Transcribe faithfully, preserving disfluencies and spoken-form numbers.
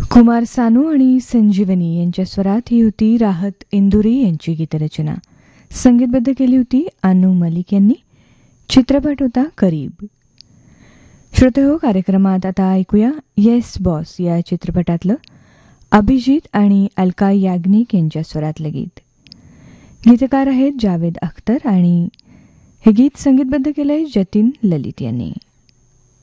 कुमार सानू आणि संजीवनी यांच्या स्वरात ही होती राहत इंदुरी यांची गीतरचना. संगीतबद्ध केली होती अनु मलिक यांनी. चित्रपट होता करीब. श्रोतेहो, कार्यक्रमात आता ऐकूया येस बॉस या चित्रपटातलं अभिजित आणि अलका याग्निक यांच्या स्वरातलं गीत. गीतकार आहेत जावेद अख्तर आणि हे गीत संगीतबद्ध केलंय जतीन ललित यांनी.